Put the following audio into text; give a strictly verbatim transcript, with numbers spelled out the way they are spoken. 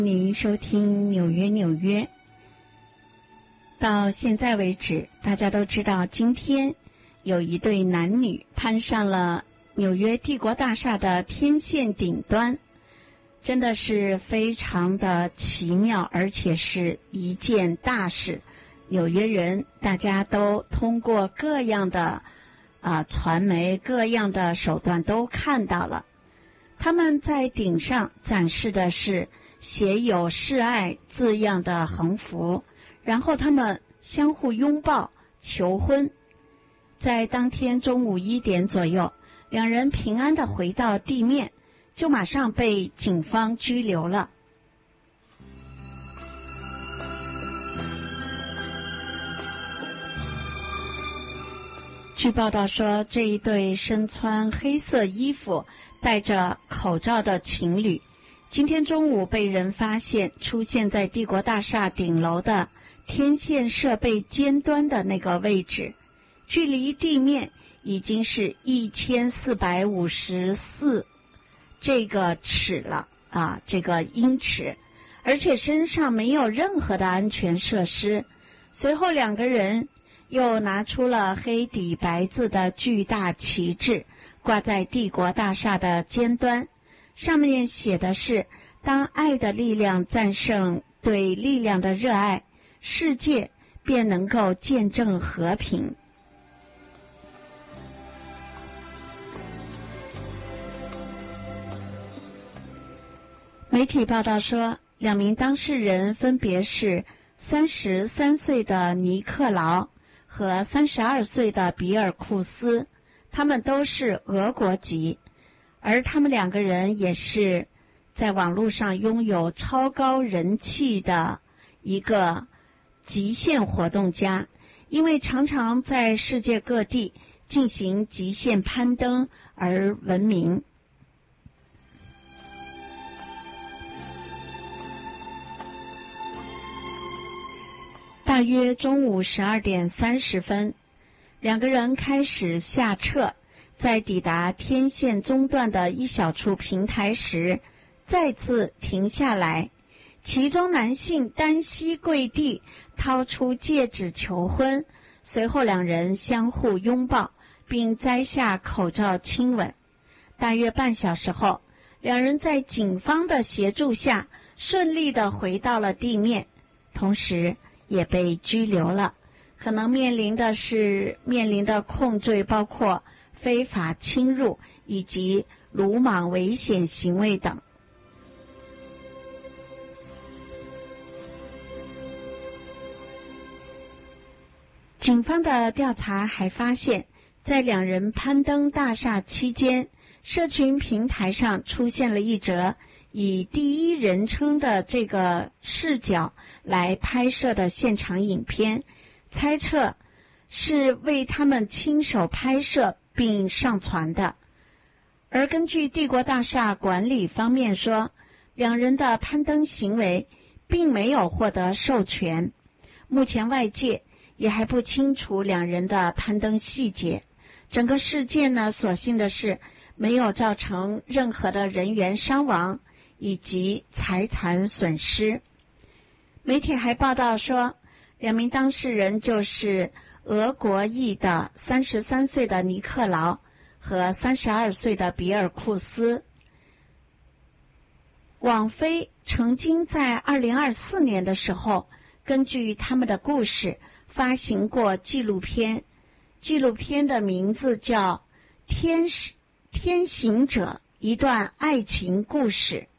您收听纽约纽约。到现在为止，大家都知道今天有一对男女攀上了纽约帝国大厦的天线顶端，真的是非常的奇妙，而且是一件大事。纽约人大家都通过各样的啊传媒各样的手段都看到了，他们在顶上展示的是写有示爱字样的横幅，然后他们相互拥抱求婚。在当天中午一点左右，两人平安地回到地面，就马上被警方拘留了。据报道说，这一对身穿黑色衣服戴着口罩的情侣今天中午被人发现出现在帝国大厦顶楼的天线设备尖端的那个位置，距离地面已经是一千四百五十四这个尺了啊，这个英尺，而且身上没有任何的安全设施。随后两个人又拿出了黑底白字的巨大旗帜，挂在帝国大厦的尖端，上面写的是：当爱的力量战胜对力量的热爱，世界便能够见证和平。媒体报道说，两名当事人分别是三十三岁的尼克劳和三十二岁的比尔库斯，他们都是俄国籍，而他们两个人也是在网络上拥有超高人气的一个极限活动家，因为常常在世界各地进行极限攀登而闻名。大约中午十二点三十分，两个人开始下撤，在抵达天线中段的一小处平台时再次停下来，其中男性单膝跪地，掏出戒指求婚，随后两人相互拥抱，并摘下口罩亲吻。大约半小时后，两人在警方的协助下顺利地回到了地面，同时也被拘留了，可能面临的是面临的控罪包括非法侵入以及鲁莽危险行为等。警方的调查还发现，在两人攀登大厦期间，社群平台上出现了一则以第一人称的这个视角来拍摄的现场影片，猜测是为他们亲手拍摄并上传的。而根据帝国大厦管理方面说，两人的攀登行为并没有获得授权，目前外界也还不清楚两人的攀登细节。整个事件呢，所幸的是没有造成任何的人员伤亡以及财产损失。媒体还报道说，两名当事人就是俄国裔的三十三岁的尼克劳和三十二岁的比尔库斯。网飞曾经在二零二四年的时候，根据他们的故事发行过纪录片，纪录片的名字叫《天使天行者：一段爱情故事》。